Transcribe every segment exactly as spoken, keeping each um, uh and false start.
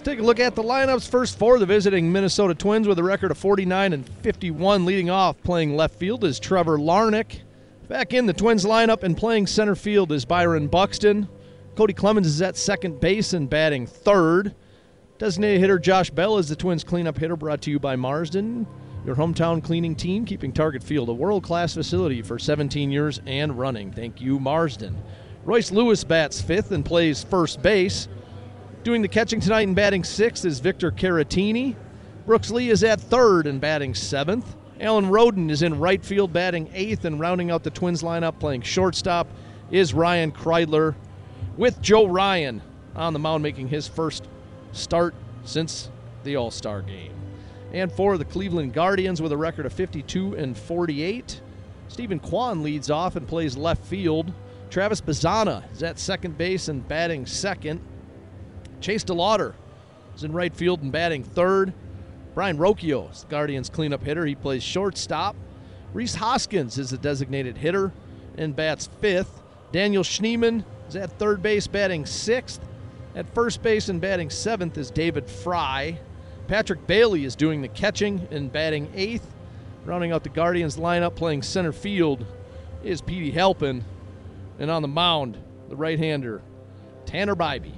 Take a look at the lineups. First for the visiting Minnesota Twins with a record of forty-nine and fifty-one. Leading off playing left field is Trevor Larnach. Back in the Twins lineup and playing center field is Byron Buxton. Cody Clemens is at second base and batting third. Designated hitter Josh Bell is the Twins cleanup hitter, brought to you by Marsden, your hometown cleaning team, keeping Target Field a world-class facility for seventeen years and running. Thank you, Marsden. Royce Lewis bats fifth and plays first base. Doing the catching tonight and batting sixth is Victor Caratini. Brooks Lee is at third and batting seventh. Alan Roden is in right field batting eighth, and rounding out the Twins lineup playing shortstop is Ryan Kreidler, with Joe Ryan on the mound making his first start since the All-Star game. And for the Cleveland Guardians with a record of fifty-two and forty-eight, Stephen Kwan leads off and plays left field. Travis Bazzana is at second base and batting second. Chase DeLauder is in right field and batting third. Brian Rocchio is the Guardians' cleanup hitter. He plays shortstop. Rhys Hoskins is the designated hitter and bats fifth. Daniel Schneemann is at third base batting sixth. At first base and batting seventh is David Fry. Patrick Bailey is doing the catching and batting eighth. Rounding out the Guardians' lineup playing center field is Petey Halpin. And on the mound, the right-hander, Tanner Bybee.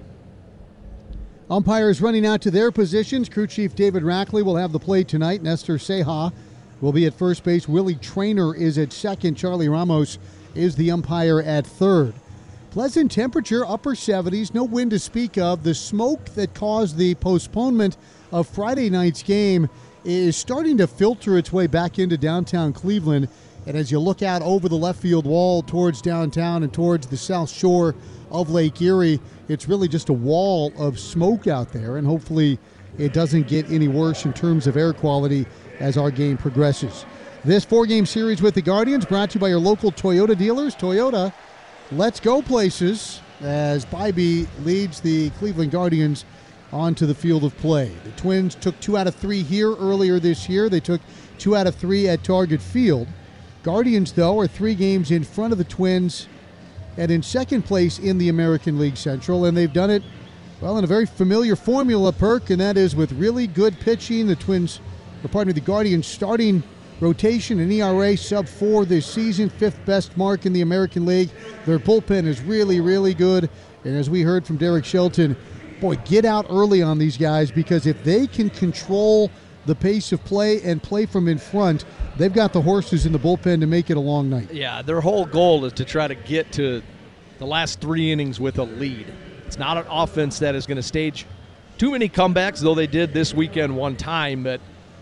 Umpires running out to their positions. Crew Chief David Rackley will have the play tonight. Nestor Ceja will be at first base. Willie Traynor is at second. Charlie Ramos is the umpire at third. Pleasant temperature, upper seventies, no wind to speak of. The smoke that caused the postponement of Friday night's game is starting to filter its way back into downtown Cleveland. And as you look out over the left field wall towards downtown and towards the south shore of Lake Erie, it's really just a wall of smoke out there, and hopefully it doesn't get any worse in terms of air quality as our game progresses. This four-game series with the Guardians brought to you by your local Toyota dealers. Toyota, let's go places, as Bybee leads the Cleveland Guardians onto the field of play. The Twins took two out of three here earlier this year. They took two out of three at Target Field. Guardians, though, are three games in front of the Twins and in second place in the American League Central, and they've done it, well, in a very familiar formula, Perk, and that is with really good pitching. The Twins, or pardon me, the Guardians starting rotation and E R A sub four this season, fifth best mark in the American League. Their bullpen is really, really good, and as we heard from Derek Shelton, boy, get out early on these guys, because if they can control the pace of play and play from in front, they've got the horses in the bullpen to make it a long night. Yeah, their whole goal is to try to get to the last three innings with a lead. It's not an offense that is going to stage too many comebacks, though they did this weekend one time, but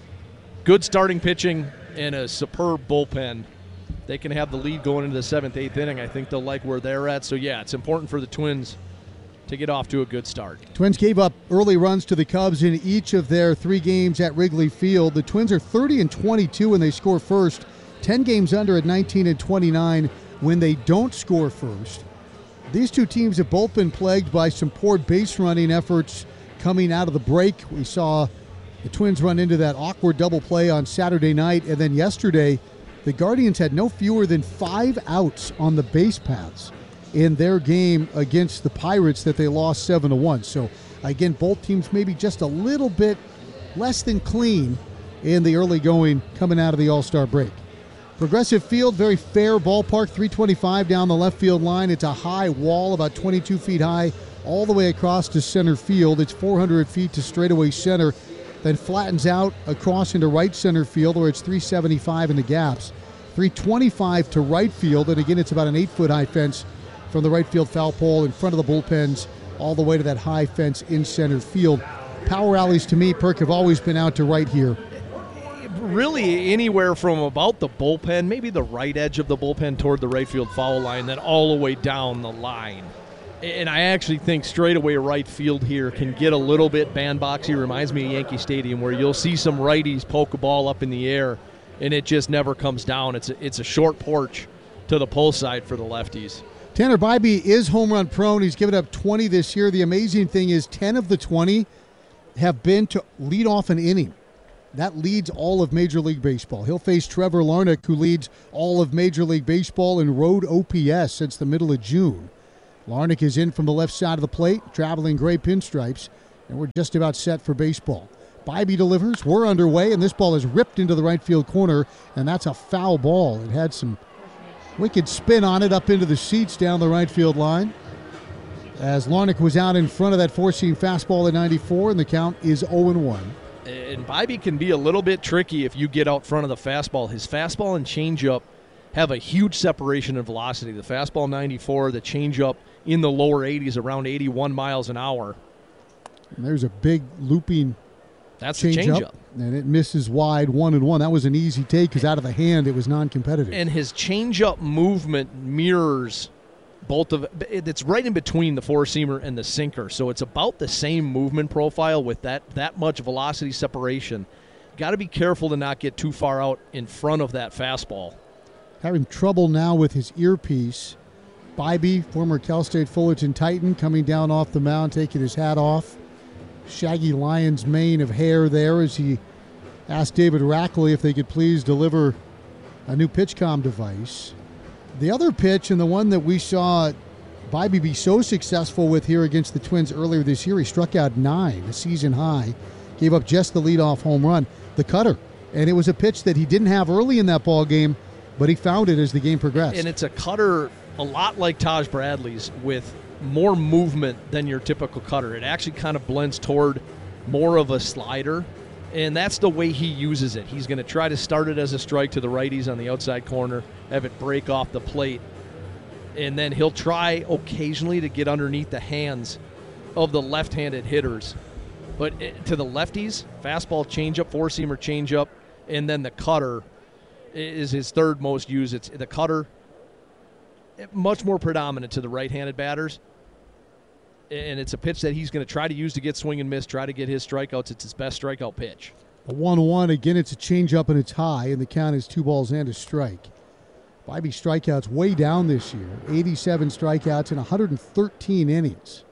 good starting pitching and a superb bullpen. They can have the lead going into the seventh, eighth inning. I think they'll like where they're at. So, yeah, it's important for the Twins to get off to a good start. Twins gave up early runs to the Cubs in each of their three games at Wrigley Field. The Twins are thirty and twenty-two when they score first, ten games under at nineteen and twenty-nine when they don't score first. These two teams have both been plagued by some poor base running efforts coming out of the break. We saw the Twins run into that awkward double play on Saturday night, and then yesterday the Guardians had no fewer than five outs on the base paths in their game against the Pirates that they lost seven to one. So, again, both teams maybe just a little bit less than clean in the early going coming out of the All-Star break. Progressive Field, very fair ballpark, three twenty-five down the left field line. It's a high wall, about twenty-two feet high, all the way across to center field. It's four hundred feet to straightaway center, then flattens out across into right center field, where it's three seventy-five in the gaps. three twenty-five to right field, and again, it's about an eight-foot high fence from the right field foul pole in front of the bullpens all the way to that high fence in center field. Power alleys, to me, Perk, have always been out to right here. Really anywhere from about the bullpen, maybe the right edge of the bullpen toward the right field foul line, then all the way down the line. And I actually think straightaway right field here can get a little bit bandboxy. Reminds me of Yankee Stadium, where you'll see some righties poke a ball up in the air and it just never comes down. It's a, it's a short porch to the pull side for the lefties. Tanner Bybee is home run prone. He's given up twenty this year. The amazing thing is ten of the twenty have been to lead off an inning. That leads all of Major League Baseball. He'll face Trevor Larnach, who leads all of Major League Baseball in road O P S since the middle of June. Larnach is in from the left side of the plate, traveling gray pinstripes. And we're just about set for baseball. Bybee delivers. We're underway, and this ball is ripped into the right field corner, and that's a foul ball. It had some wicked spin on it up into the seats down the right field line. As Larnach was out in front of that four-seam fastball at ninety-four, and the count is oh and one. And Bybee can be a little bit tricky if you get out front of the fastball. His fastball and changeup have a huge separation in velocity. The fastball ninety-four, the changeup in the lower eighties, around eighty-one miles an hour. And there's a big looping That's the change changeup. Up, and it misses wide, one and one. That was an easy take because out of the hand it was non-competitive. And his changeup movement mirrors both of it. It's right in between the four-seamer and the sinker, so it's about the same movement profile with that that much velocity separation. Got to be careful to not get too far out in front of that fastball. Having trouble now with his earpiece. Bybee, former Cal State Fullerton Titan, coming down off the mound, taking his hat off. Shaggy lion's mane of hair there as he asked David Rackley if they could please deliver a new PitchCom device. The other pitch, and the one that we saw Bybee be so successful with here against the Twins earlier this year, he struck out nine, a season high, gave up just the leadoff home run, the cutter. And it was a pitch that he didn't have early in that ball game, but he found it as the game progressed. And it's a cutter a lot like Taj Bradley's with more movement than your typical cutter. It actually kind of blends toward more of a slider, and that's the way he uses it. He's going to try to start it as a strike to the righties on the outside corner, have it break off the plate, and then he'll try occasionally to get underneath the hands of the left-handed hitters. But it, to the lefties, fastball, changeup, four-seamer, changeup, and then the cutter is his third most used. It's the cutter, much more predominant to the right-handed batters. And it's a pitch that he's going to try to use to get swing and miss, try to get his strikeouts. It's his best strikeout pitch. A one one. Again, it's a changeup and it's high, and the count is two balls and a strike. Bybee strikeouts way down this year. eighty-seven strikeouts in one hundred thirteen innings.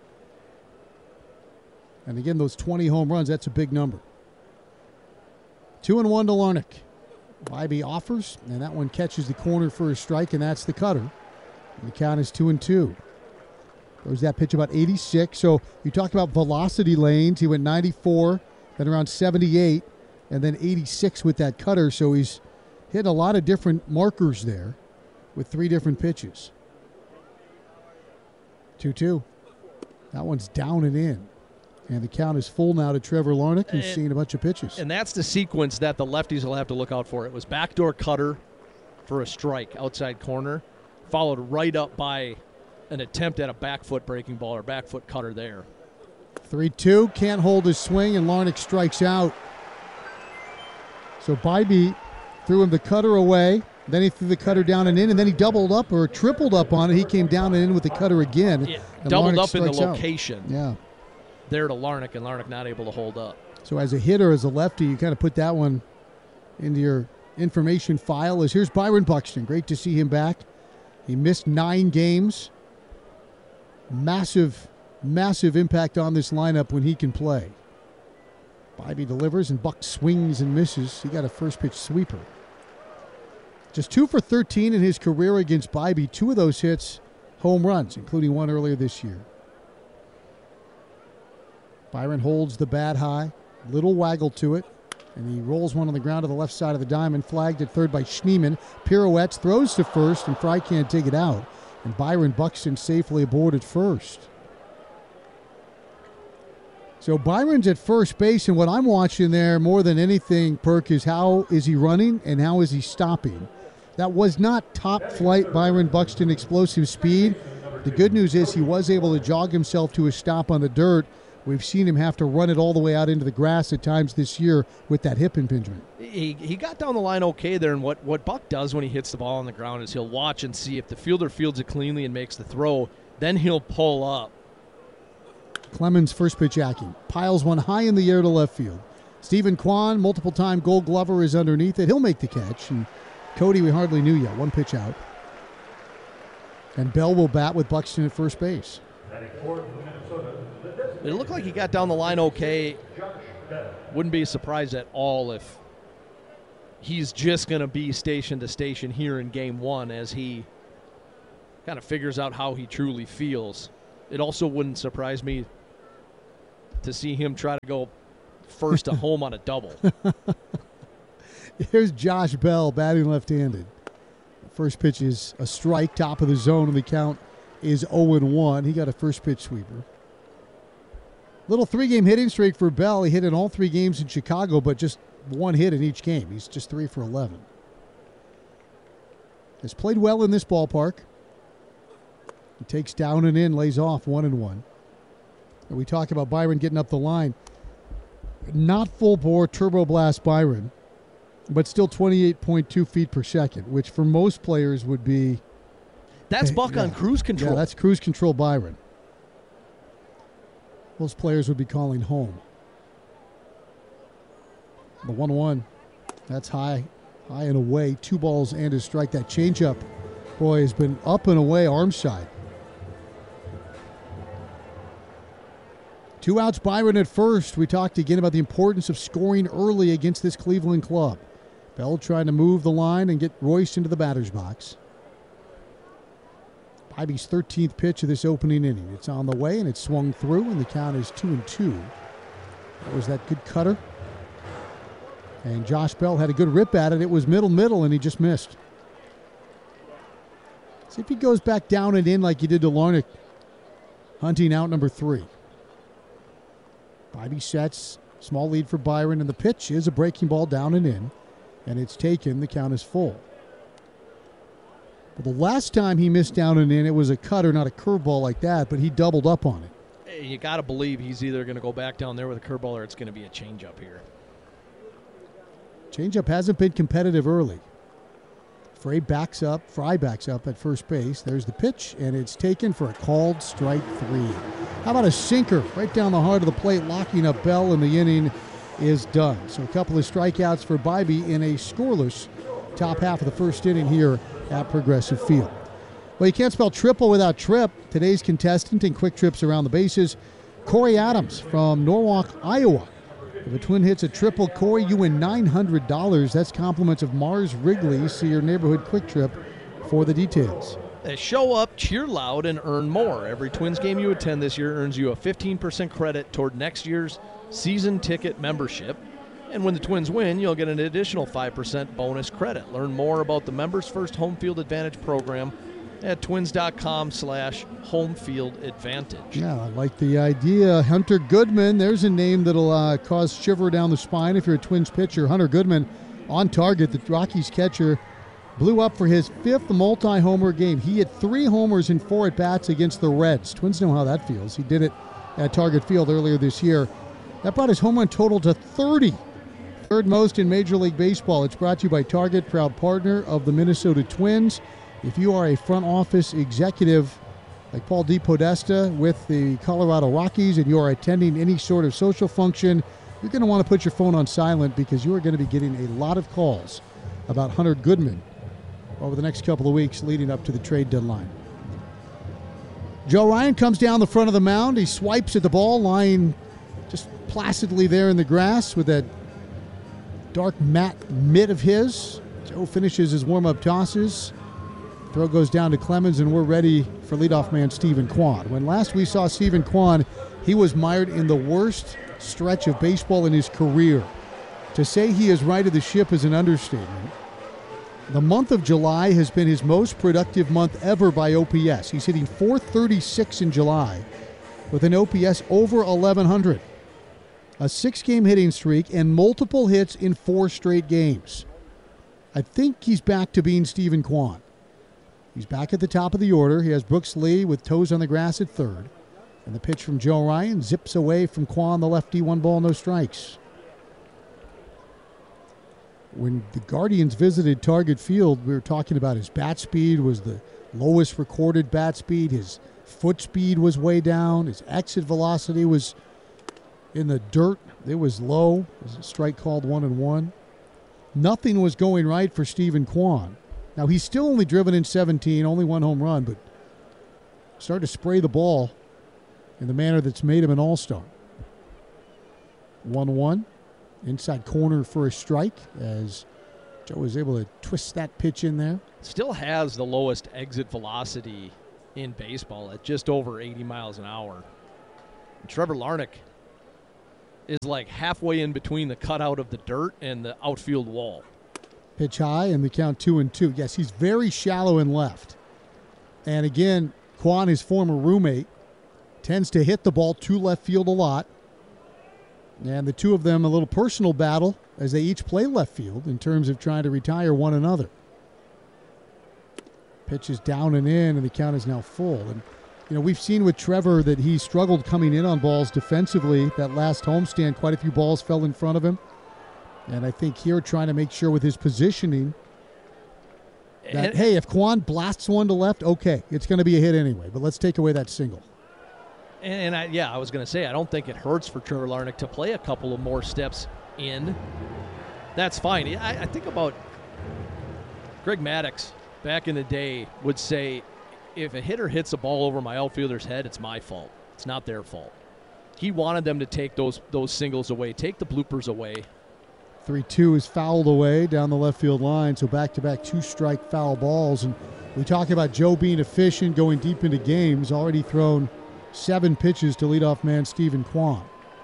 And again, those twenty home runs, that's a big number. Two and one to Larnach. Bybee offers, and that one catches the corner for a strike, and that's the cutter. And the count is two and two. Throws that pitch about eighty-six. So you talked about velocity lanes. He went ninety-four, then around seventy-eight, and then eighty-six with that cutter. So he's hit a lot of different markers there with three different pitches. two two. That one's down and in. And the count is full now to Trevor Larnach, who's and, seeing a bunch of pitches. And that's the sequence that the lefties will have to look out for. It was backdoor cutter for a strike, outside corner, followed right up by an attempt at a back foot breaking ball or back foot cutter there. three two, can't hold his swing, and Larnach strikes out. So Bybee threw him the cutter away, then he threw the cutter down and in, and then he doubled up or tripled up on it. He came down and in with the cutter again. Yeah, doubled Larnach up in the strikes out. location. Yeah. There to Larnach, and Larnach not able to hold up. So as a hitter, as a lefty, you kind of put that one into your information file. As here's Byron Buxton. Great to see him back. He missed nine games. Massive, massive impact on this lineup when he can play. Bybee delivers, and Buck swings and misses. He got a first pitch sweeper. Just two for thirteen in his career against Bybee. Two of those hits, home runs, including one earlier this year. Byron holds the bat high, little waggle to it, and he rolls one on the ground to the left side of the diamond, flagged at third by Schneemann. Pirouettes, throws to first, and Fry can't dig it out. And Byron Buxton safely aboard at first. So Byron's at first base, and what I'm watching there more than anything, Perk, is how is he running and how is he stopping. That was not top flight Byron Buxton explosive speed. The good news is he was able to jog himself to a stop on the dirt. We've seen him have to run it all the way out into the grass at times this year with that hip impingement. He he got down the line okay there, and what, what Buck does when he hits the ball on the ground is he'll watch and see if the fielder fields it cleanly and makes the throw, then he'll pull up. Clemens first pitch acking. Piles one high in the air to left field. Stephen Kwan, multiple-time Gold Glover, is underneath it. He'll make the catch. And Cody, we hardly knew yet. One pitch out. And Bell will bat with Buxton at first base. It looked like he got down the line okay. Wouldn't be surprised at all if he's just going to be station to station here in game one as he kind of figures out how he truly feels. It also wouldn't surprise me to see him try to go first to home on a double. Here's Josh Bell batting left-handed. First pitch is a strike, top of the zone, and the count is oh and one. He got a first pitch sweeper. Little three-game hitting streak for Bell. He hit in all three games in Chicago, but just one hit in each game. He's just three for eleven. Has played well in this ballpark. He takes down and in, lays off one and one. And we talk about Byron getting up the line. Not full bore turbo blast Byron, but still twenty-eight point two feet per second, which for most players would be. That's Buck yeah, on cruise control. Yeah, that's cruise control Byron. Most players would be calling home. The one one, that's high, high and away. Two balls and a strike. That changeup, boy, has been up and away arm side. Two outs, Byron at first. We talked again about the importance of scoring early against this Cleveland club. Bell trying to move the line and get Royce into the batter's box. Bibby's thirteenth pitch of this opening inning. It's on the way, and it's swung through, and the count is two and two. That was that good cutter. And Josh Bell had a good rip at it. It was middle-middle, and he just missed. See if he goes back down and in like he did to Larnach. Hunting out number three. Bibby sets, small lead for Byron, and the pitch is a breaking ball down and in, and it's taken. The count is full. Well, the last time he missed down and in, it was a cutter, not a curveball like that, but he doubled up on it. You got to believe he's either going to go back down there with a curveball or it's going to be a changeup here. Changeup hasn't been competitive early. Fry backs up, Fry backs up at first base. There's the pitch, and it's taken for a called strike three. How about a sinker right down the heart of the plate, locking up Bell, and the inning is done. So a couple of strikeouts for Bibby in a scoreless top half of the first inning here at Progressive Field. Well, you can't spell triple without trip. Today's contestant in quick trips around the bases, Corey Adams from Norwalk, Iowa. If a Twin hits a triple, Corey, you win nine hundred dollars. That's compliments of Mars Wrigley. See your neighborhood quick trip for the details. They show up, cheer loud, and earn more. Every Twins game you attend this year earns you a fifteen percent credit toward next year's season ticket membership. And when the Twins win, you'll get an additional five percent bonus credit. Learn more about the Members First Home Field Advantage program at twins.com slash home field advantage. Yeah, I like the idea. Hunter Goodman, there's a name that'll uh, cause shiver down the spine if you're a Twins pitcher. Hunter Goodman on target. The Rockies catcher blew up for his fifth multi-homer game. He had three homers in four at-bats against the Reds. Twins know how that feels. He did it at Target Field earlier this year. That brought his home run total to thirty. Third most in Major League Baseball. It's brought to you by Target, proud partner of the Minnesota Twins. If you are a front office executive like Paul DePodesta with the Colorado Rockies and you are attending any sort of social function, you're going to want to put your phone on silent because you are going to be getting a lot of calls about Hunter Goodman over the next couple of weeks leading up to the trade deadline. Joe Ryan comes down the front of the mound. He swipes at the ball, lying just placidly there in the grass with that dark matte mitt of his. Joe finishes his warm-up tosses. Throw goes down to Clemens, and we're ready for leadoff man Stephen Kwan. When last we saw Stephen Kwan, he was mired in the worst stretch of baseball in his career. To say he has righted the ship is an understatement. The month of July has been his most productive month ever by O P S. He's hitting four thirty-six in July with an O P S over eleven hundred. A six-game hitting streak and multiple hits in four straight games. I think he's back to being Stephen Kwan. He's back at the top of the order. He has Brooks Lee with toes on the grass at third. And the pitch from Joe Ryan zips away from Kwan, the lefty, one ball, no strikes. When the Guardians visited Target Field, we were talking about his bat speed was the lowest recorded bat speed. His foot speed was way down. His exit velocity was in the dirt. It was low. It was a strike called one and one. Nothing was going right for Stephen Kwan. Now, he's still only driven in seventeen, only one home run, but started to spray the ball in the manner that's made him an all-star. one one. Inside corner for a strike as Joe was able to twist that pitch in there. Still has the lowest exit velocity in baseball at just over eighty miles an hour. And Trevor Larnach is like halfway in between the cutout of the dirt and the outfield wall. Pitch high and the count two and two. Yes, he's very shallow in left. And again, Kwon, his former roommate, tends to hit the ball to left field a lot. And the two of them, a little personal battle as they each play left field in terms of trying to retire one another. Pitch is down and in, and the count is now full. And, you know, we've seen with Trevor that he struggled coming in on balls defensively. That last homestand, quite a few balls fell in front of him. And I think here trying to make sure with his positioning that, and, hey, if Kwon blasts one to left, okay, it's going to be a hit anyway. But let's take away that single. And, I, yeah, I was going to say, I don't think it hurts for Trevor Larnach to play a couple of more steps in. That's fine. I, I think about Greg Maddux back in the day would say, if a hitter hits a ball over my outfielder's head, it's my fault. It's not their fault. He wanted them to take those those singles away, take the bloopers away. three two is fouled away down the left field line, so back-to-back two-strike foul balls. And we talk about Joe being efficient, going deep into games, already thrown seven pitches to leadoff man Stephen Kwon.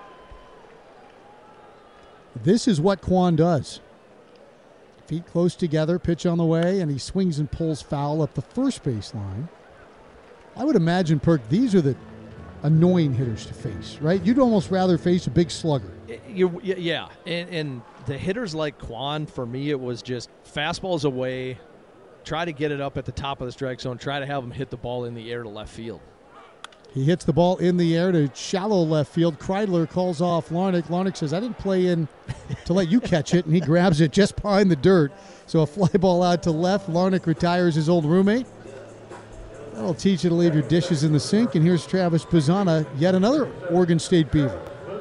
This is what Kwon does. Feet close together, pitch on the way, and he swings and pulls foul up the first base line. I would imagine, Perk, these are the annoying hitters to face, right? You'd almost rather face a big slugger. You, yeah, and, and the hitters like Kwon, for me, it was just fastballs away, try to get it up at the top of the strike zone, try to have him hit the ball in the air to left field. He hits the ball in the air to shallow left field. Kreidler calls off Larnach. Larnach says, I didn't play in to let you catch it, and he grabs it just behind the dirt. So a fly ball out to left. Larnach retires his old roommate. That'll teach you to leave your dishes in the sink. And here's Travis Bazzana, yet another Oregon State Beaver.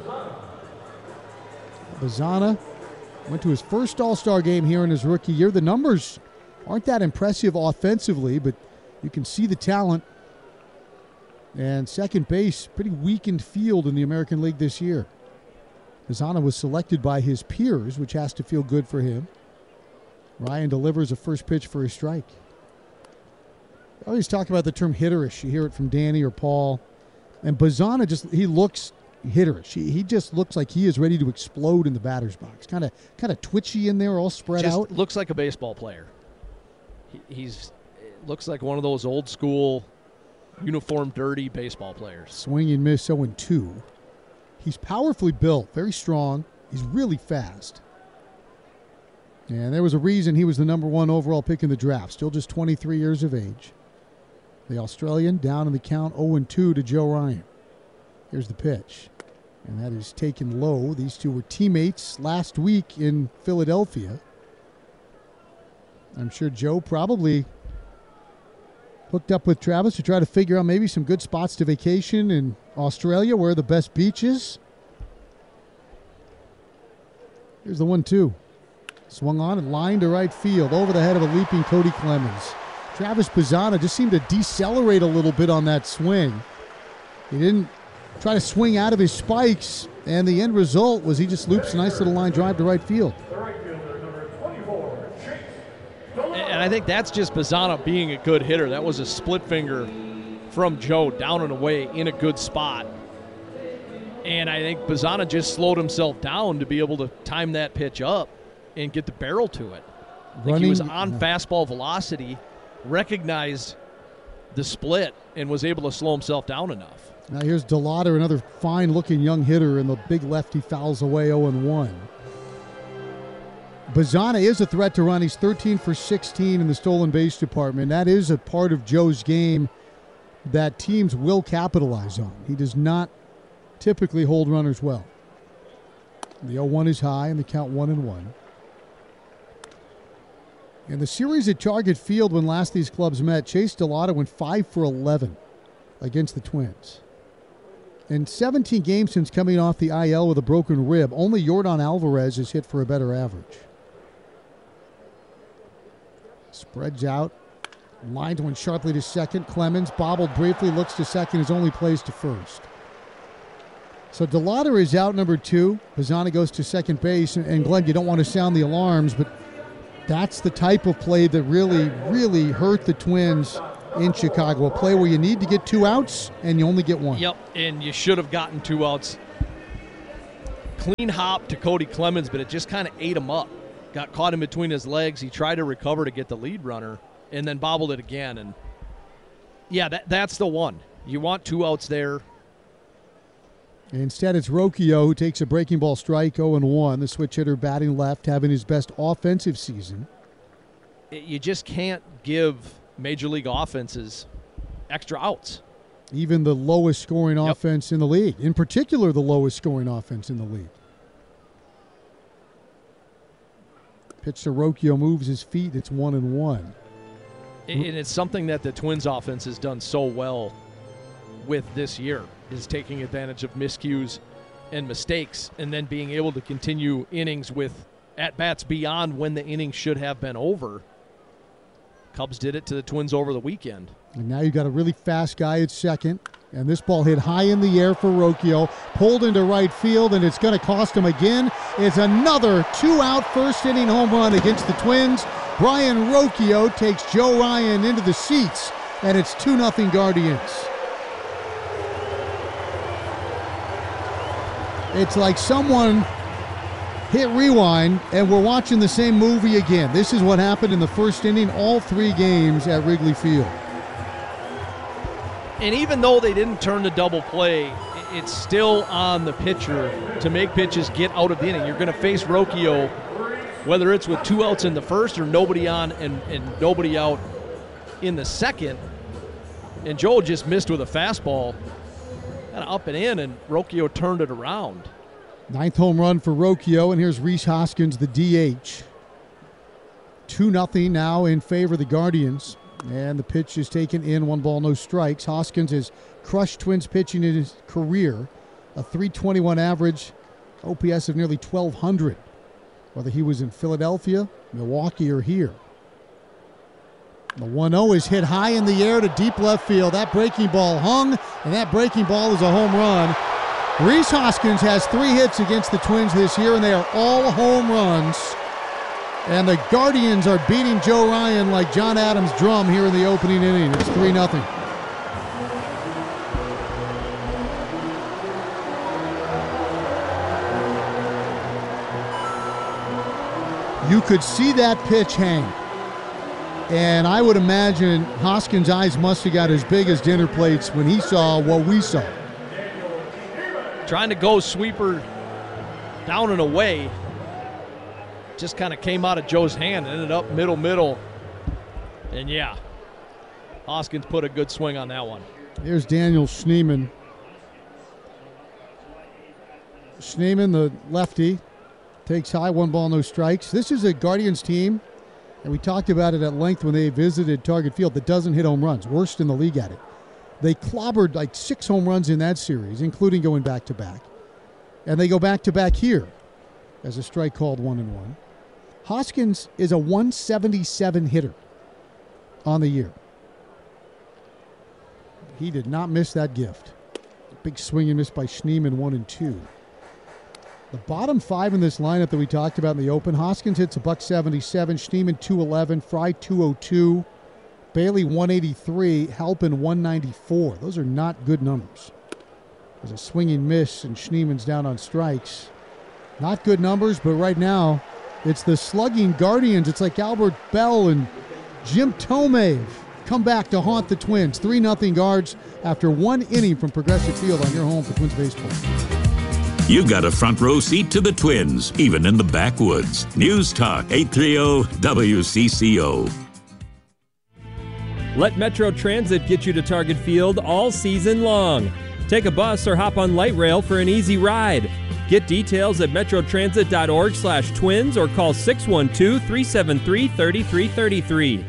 Bazzana went to his first All-Star game here in his rookie year. The numbers aren't that impressive offensively, but you can see the talent. And second base, pretty weakened field in the American League this year. Bazzana was selected by his peers, which has to feel good for him. Ryan delivers a first pitch for a strike. I always talk about the term hitterish. You hear it from Danny or Paul. And Bazzana just, he looks hitterish. He, he just looks like he is ready to explode in the batter's box. Kind of kind of twitchy in there, all spread just out. Looks like a baseball player. He, he's looks like one of those old school uniform dirty baseball players. Swing and miss, oh and two. He's powerfully built, very strong. He's really fast. And there was a reason he was the number one overall pick in the draft. Still just twenty-three years of age. The Australian down in the count oh and two to Joe Ryan. Here's the pitch. And that is taken low. These two were teammates last week in Philadelphia. I'm sure Joe probably hooked up with Travis to try to figure out maybe some good spots to vacation in Australia, where are the best beaches. Here's the one two. Swung on and lined to right field over the head of a leaping Cody Clemens. Travis Bazzana just seemed to decelerate a little bit on that swing. He didn't try to swing out of his spikes, and the end result was he just loops a nice little line drive to right field. And I think that's just Bazzana being a good hitter. That was a split finger from Joe down and away in a good spot. And I think Bazzana just slowed himself down to be able to time that pitch up and get the barrel to it. I think he was on yeah. fastball velocity, recognized the split, and was able to slow himself down enough. Now here's DeLauder, another fine-looking young hitter, and the big lefty fouls away oh and one. Bazzana is a threat to run. He's thirteen for sixteen in the stolen base department. That is a part of Joe's game that teams will capitalize on. He does not typically hold runners well. The oh one is high, and the count one and one. In the series at Target Field when last these clubs met, Chase DeLauder went five for eleven against the Twins. In seventeen games since coming off the I L with a broken rib, only Yordan Alvarez has hit for a better average. Spreads out, lines one sharply to second. Clemens bobbled briefly, looks to second, his only plays to first. So DeLauder is out, number two. Bazzana goes to second base, and Glenn, you don't want to sound the alarms, but that's the type of play that really, really hurt the Twins in Chicago. A play where you need to get two outs, and you only get one. Yep, and you should have gotten two outs clean hop to Cody Clemens, but it just kind of ate him up. Got caught in between his legs. He tried to recover to get the lead runner and then bobbled it again. And, yeah, that that's the one. You want two outs there. Instead, it's Rocchio who takes a breaking ball strike, oh and one. The switch hitter batting left, having his best offensive season. You just can't give Major League offenses extra outs. Even the lowest scoring Yep. offense in the league. In particular, the lowest scoring offense in the league. Pitch to Rocchio, moves his feet. It's one and one. And it's something that the Twins offense has done so well with this year, is taking advantage of miscues and mistakes and then being able to continue innings with at-bats beyond when the inning should have been over. Cubs did it to the Twins over the weekend. And now you've got a really fast guy at second. And this ball hit high in the air for Rocchio, pulled into right field, and it's going to cost him again. It's another two-out first-inning home run against the Twins. Brian Rocchio takes Joe Ryan into the seats, and it's two nothing Guardians. It's like someone hit rewind, and we're watching the same movie again. This is what happened in the first inning, all three games at Wrigley Field. And even though they didn't turn the double play, it's still on the pitcher to make pitches get out of the inning. You're going to face Rocchio, whether it's with two outs in the first or nobody on and, and nobody out in the second. And Joe just missed with a fastball, kind of up and in, and Rocchio turned it around. Ninth home run for Rocchio, and here's Rhys Hoskins, the D H. two nothing now in favor of the Guardians. And the pitch is taken in, one ball, no strikes. Hoskins has crushed Twins pitching in his career. A three twenty-one average, O P S of nearly twelve hundred. Whether he was in Philadelphia, Milwaukee, or here. The one oh is hit high in the air to deep left field. That breaking ball hung, and that breaking ball is a home run. Rhys Hoskins has three hits against the Twins this year, and they are all home runs. And the Guardians are beating Joe Ryan like John Adams' drum here in the opening inning. It's three nothing. You could see that pitch hang. And I would imagine Hoskins' eyes must have got as big as dinner plates when he saw what we saw. Trying to go sweeper down and away. Just kind of came out of Joe's hand, ended up middle, middle. And yeah, Hoskins put a good swing on that one. Here's Daniel Schneemann. Schneemann, the lefty, takes high, one ball, no strikes. This is a Guardians team, and we talked about it at length when they visited Target Field, that doesn't hit home runs, worst in the league at it. They clobbered like six home runs in that series, including going back-to-back. And they go back-to-back here as a strike called one and one. Hoskins is a one seventy-seven hitter on the year. He did not miss that gift. Big swing and miss by Schneemann, one and two. The bottom five in this lineup that we talked about in the open, Hoskins hits a buck seventy-seven, Schneemann two eleven, Fry two oh two, Bailey one eighty-three, Halpin one ninety-four. Those are not good numbers. There's a swinging miss, and Schneemann's down on strikes. Not good numbers, but right now, it's the slugging Guardians. It's like Albert Bell and Jim Thome come back to haunt the Twins. three nothing Guards after one inning from Progressive Field on your home for Twins baseball. You got a front row seat to the Twins, even in the backwoods. News Talk eight thirty W C C O. Let Metro Transit get you to Target Field all season long. Take a bus or hop on light rail for an easy ride. Get details at metrotransit.org slash twins or call six one two, three seven three, three three three three.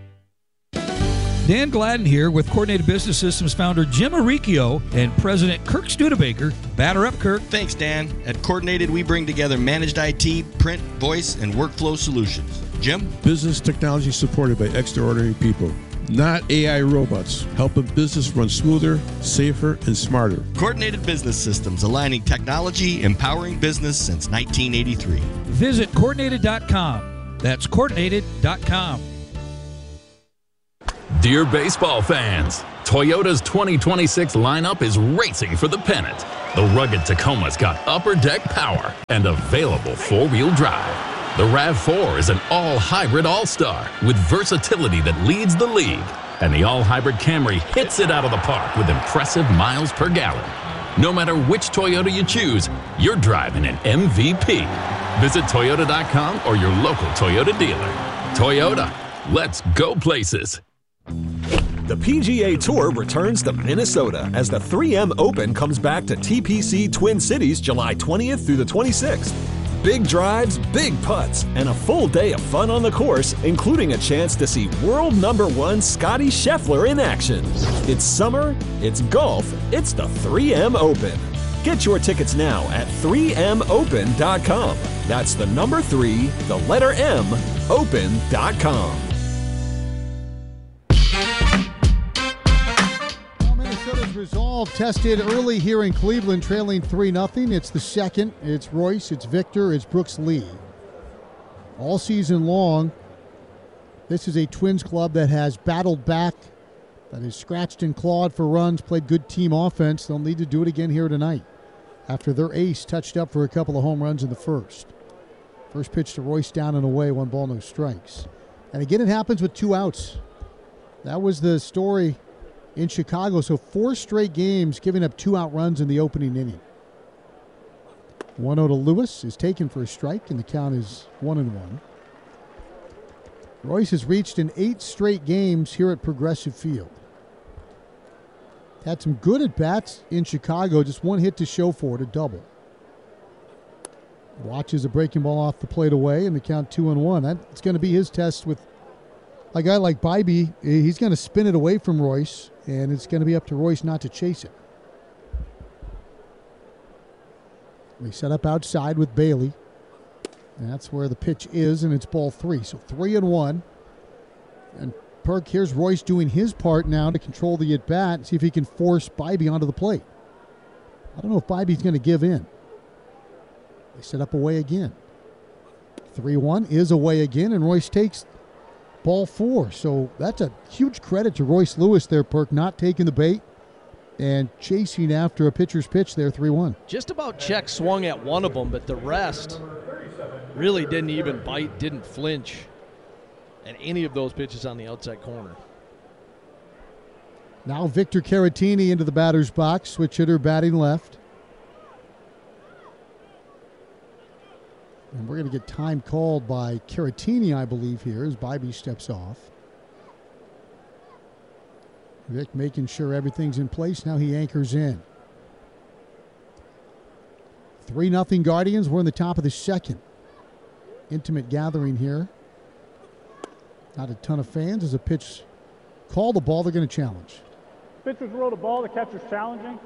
Dan Gladden here with Coordinated Business Systems founder Jim Arricchio and President Kirk Studebaker. Batter up, Kirk. Thanks, Dan. At Coordinated, we bring together managed I T, print, voice, and workflow solutions. Jim? Business technology supported by extraordinary people. Not A I robots, helping business run smoother, safer, and smarter. Coordinated Business Systems, aligning technology, empowering business since nineteen eighty-three. Visit coordinated dot com. That's coordinated dot com. Dear baseball fans, Toyota's twenty twenty-six lineup is racing for the pennant. The rugged Tacoma's got upper deck power and available four-wheel drive. The RAV four is an all-hybrid all-star with versatility that leads the league. And the all-hybrid Camry hits it out of the park with impressive miles per gallon. No matter which Toyota you choose, you're driving an M V P. Visit Toyota dot com or your local Toyota dealer. Toyota, let's go places. The P G A Tour returns to Minnesota as the three M Open comes back to T P C Twin Cities July twentieth through the twenty-sixth. Big drives, big putts, and a full day of fun on the course, including a chance to see world number one Scottie Scheffler in action. It's summer, it's golf, it's the three M Open. Get your tickets now at three M open dot com. That's the number three, the letter M, open dot com. Minnesota's resolve tested early here in Cleveland, trailing three nothing. It's the second. It's Royce, it's Victor, it's Brooks Lee. All season long, this is a Twins club that has battled back, that has scratched and clawed for runs, played good team offense. They'll need to do it again here tonight after their ace touched up for a couple of home runs in the first. First pitch to Royce, down and away, one ball, no strikes. And again, it happens with two outs. That was the story in Chicago. So four straight games giving up two out runs in the opening inning. one oh to Lewis is taken for a strike, and the count is one and one. Royce has reached in eight straight games here at Progressive Field. Had some good at-bats in Chicago, just one hit to show for it, a double. Watches a breaking ball off the plate away, and the count two and one. That's going to be his test with a guy like Bybee. He's going to spin it away from Royce, and it's going to be up to Royce not to chase it. They set up outside with Bailey. And that's where the pitch is, and it's ball three. So three and one. And Perk, here's Royce doing his part now to control the at-bat, see if he can force Bybee onto the plate. I don't know if Bybee's going to give in. They set up away again. three one is away again, and Royce takes ball four. So that's a huge credit to Royce Lewis there, Perk, not taking the bait and chasing after a pitcher's pitch there, three one. Just about Check swung at one of them, but the rest really didn't even bite, didn't flinch at any of those pitches on the outside corner. Now Victor Caratini into the batter's box, switch hitter batting left. And we're going to get time called by Caratini, I believe, here as Bybee steps off. Vic making sure everything's in place. Now he anchors in. three nothing Guardians. We're in the top of the second. Intimate gathering here. Not a ton of fans. As a pitch call the ball, they're going to challenge. Pitchers roll the ball, the catcher's challenging.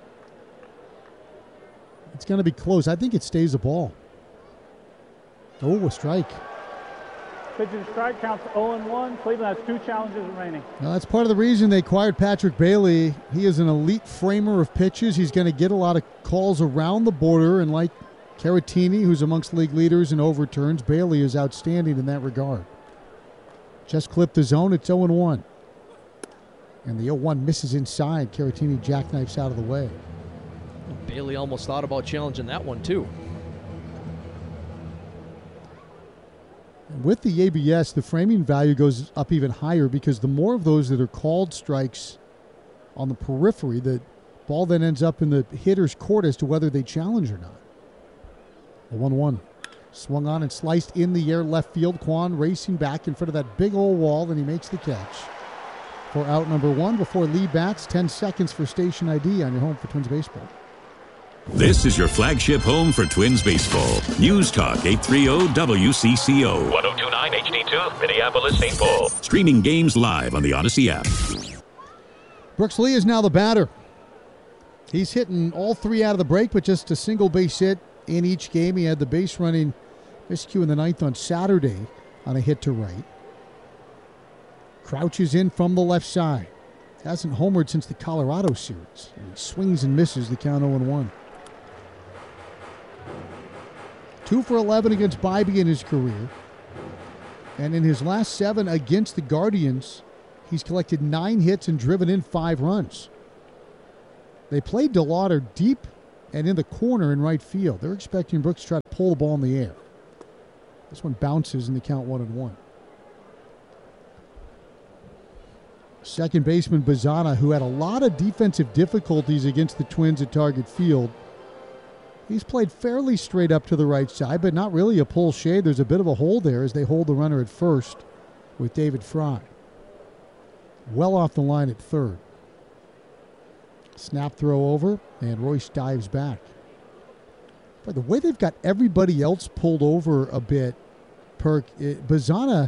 It's going to be close. I think it stays the ball. Oh, a strike. Pitching strike, counts oh and one. Cleveland has two challenges remaining. Now, that's part of the reason they acquired Patrick Bailey. He is an elite framer of pitches. He's going to get a lot of calls around the border, and like Caratini, who's amongst league leaders in overturns, Bailey is outstanding in that regard. Just clipped the zone. It's oh and one. And the oh one misses inside. Caratini jackknifes out of the way. Bailey almost thought about challenging that one, too. With the A B S, the framing value goes up even higher because the more of those that are called strikes on the periphery, the ball then ends up in the hitter's court as to whether they challenge or not. A one one. Swung on and sliced in the air left field. Kwan racing back in front of that big old wall, and he makes the catch for out number one before Lee bats. ten seconds for station I D on your home for Twins baseball. This is your flagship home for Twins baseball. News Talk eight thirty W C C O. one oh two point nine H D two, Minneapolis, Saint Paul. Streaming games live on the Odyssey app. Brooks Lee is now the batter. He's hitting all three out of the break, but just a single base hit in each game. He had the base running miscue in the ninth on Saturday on a hit to right. Crouches in from the left side. Hasn't homered since the Colorado series. And he swings and misses, the count oh and one. two for eleven against Bybee in his career. And in his last seven against the Guardians, He's collected nine hits and driven in five runs. They played DeLauder deep and in the corner in right field. They're expecting Brooks to try to pull the ball in the air. This one bounces and they count one and one. Second baseman Bazana, who had a lot of defensive difficulties against the Twins at Target Field. He's played fairly straight up to the right side, but not really a pull shade. There's a bit of a hole there as they hold the runner at first with David Fry. Well off the line at third. Snap throw over, and Royce dives back. But the way they've got everybody else pulled over a bit, Perk, it, Bazana,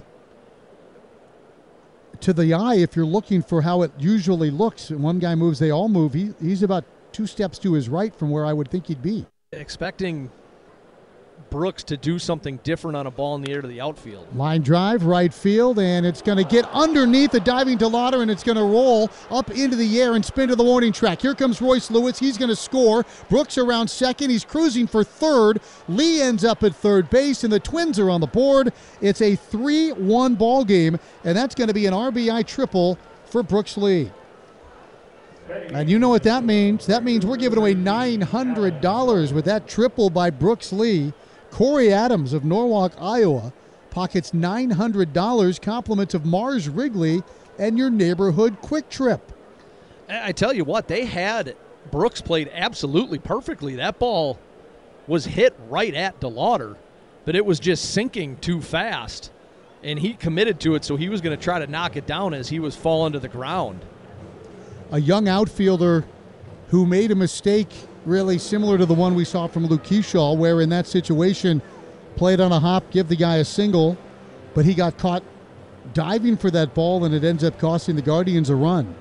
to the eye, if you're looking for how it usually looks, and one guy moves, they all move, he, he's about two steps to his right from where I would think he'd be. Expecting Brooks to do something different on a ball in the air to the outfield. Line drive, right field, and it's going to get underneath the diving DeLauder, and it's going to roll up into the air and spin to the warning track. Here comes Royce Lewis. He's going to score. Brooks around second. He's cruising for third. Lee ends up at third base, and the Twins are on the board. It's a three one ball game, and that's going to be an R B I triple for Brooks Lee. And you know what that means. That means we're giving away nine hundred dollars with that triple by Brooks Lee. Corey Adams of Norwalk, Iowa, pockets nine hundred dollars, compliments of Mars Wrigley and your neighborhood Quick Trip. I tell you what, they had Brooks played absolutely perfectly. That ball was hit right at DeLauder, but it was just sinking too fast, and he committed to it, so he was going to try to knock it down as he was falling to the ground. A young outfielder who made a mistake really similar to the one we saw from Luke Keyshaw, where in that situation, played on a hop, give the guy a single, but he got caught diving for that ball, and it ends up costing the Guardians a run.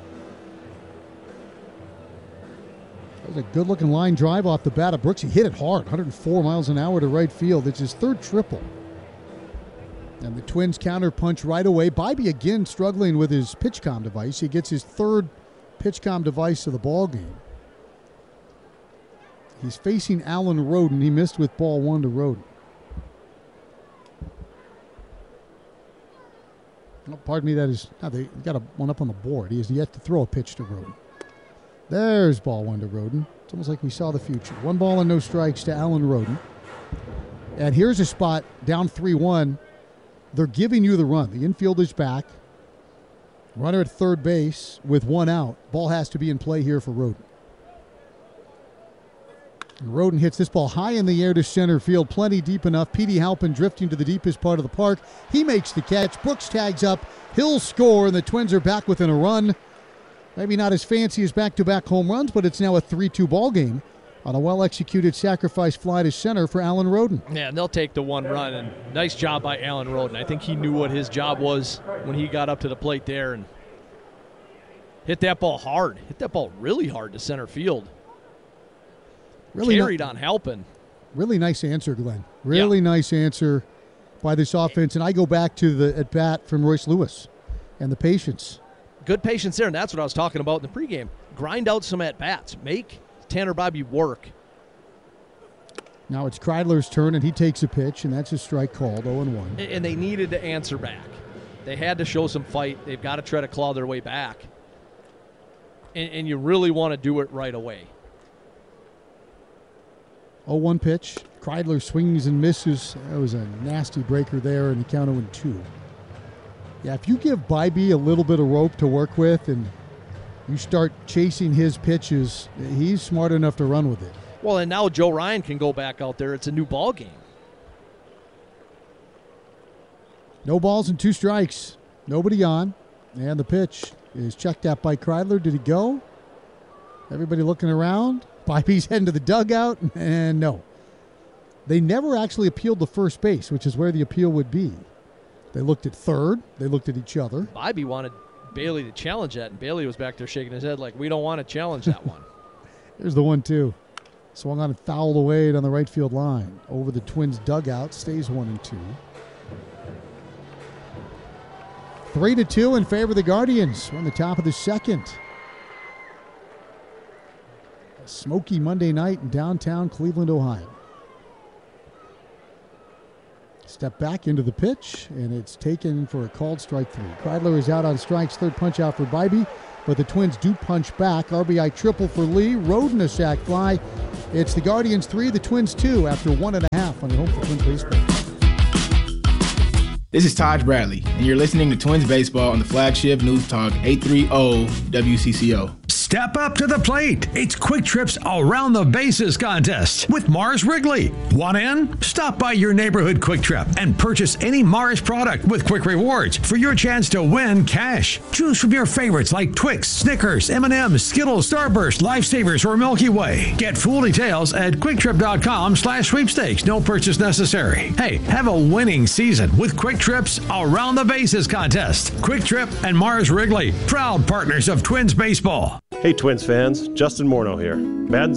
That was a good-looking line drive off the bat of Brooks. He hit it hard, one hundred four miles an hour to right field. It's his third triple. And the Twins counter-punch right away. Bybee again struggling with his PitchCom device. He gets his third PitchCom device of the ball game. He's facing Alan Roden. He missed with ball one to Roden. Oh, pardon me, that is... No, they got a, one up on the board. He has yet to throw a pitch to Roden. There's ball one to Roden. It's almost like we saw the future. One ball and no strikes to Alan Roden. And here's a spot down three one. They're giving you the run. The infielder's back. Runner at third base with one out. Ball has to be in play here for Roden. And Roden hits this ball high in the air to center field, plenty deep enough. Petey Halpin drifting to the deepest part of the park. He makes the catch. Brooks tags up. He'll score, and the Twins are back within a run. Maybe not as fancy as back-to-back home runs, but it's now a three two ball game on a well-executed sacrifice fly to center for Alan Roden. Yeah, and they'll take the one run, and nice job by Alan Roden. I think he knew what his job was when he got up to the plate there and hit that ball hard. Hit that ball really hard to center field. Really Carried no- on Halpin. Really nice answer, Glenn. Really yeah. nice answer by this offense. And I go back to the at-bat from Royce Lewis and the patience. Good patience there, and that's what I was talking about in the pregame. Grind out some at-bats. Make Tanner Bybee work. Now it's Kreidler's turn, and he takes a pitch, and that's a strike called, oh and one. And they needed to answer back. They had to show some fight. They've got to try to claw their way back. And, and you really want to do it right away. oh one pitch. Kreidler swings and misses. That was a nasty breaker there, and the count oh and two. Yeah, if you give Bybee a little bit of rope to work with and you start chasing his pitches, he's smart enough to run with it. Well, and now Joe Ryan can go back out there. It's a new ball game. No balls and two strikes. Nobody on. And the pitch is checked out by Kreidler. Did he go? Everybody looking around. Bybee's heading to the dugout, and no. They never actually appealed to first base, which is where the appeal would be. They looked at third. They looked at each other. Bybee wanted Bailey to challenge that, and Bailey was back there shaking his head like, we don't want to challenge that one. Here's the one two. Swung on and fouled away on the right field line. Over the Twins' dugout. Stays one and two. Three to two in favor of the Guardians. We're on the top of the second. A smoky Monday night in downtown Cleveland, Ohio. It's Step back into the pitch, and it's taken for a called strike three. Kreidler is out on strikes, third punch out for Bybee, but the Twins do punch back. R B I triple for Lee, Roden a sac fly. It's the Guardians three, the Twins two after one and a half on your home for Twins baseball. This is Taj Bradley, and you're listening to Twins Baseball on the flagship News Talk eight thirty W C C O. Step up to the plate. It's Quick Trip's Around the Bases contest with Mars Wrigley. Want in? Stop by your neighborhood Quick Trip and purchase any Mars product with Quick Rewards for your chance to win cash. Choose from your favorites like Twix, Snickers, M and M's, Skittles, Starburst, Lifesavers, or Milky Way. Get full details at quicktrip.com slash sweepstakes. No purchase necessary. Hey, have a winning season with Quick Trip's Around the Bases contest. Quick Trip and Mars Wrigley, proud partners of Twins Baseball. Hey Twins fans, Justin Morneau here. Madden's